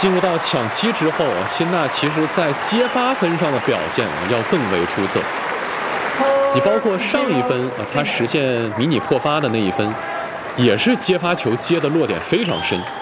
进入到抢七之后，辛纳其实在接发分上的表现要更为出色。你包括上一分他实现迷你破发的那一分，也是接发球接的落点非常深，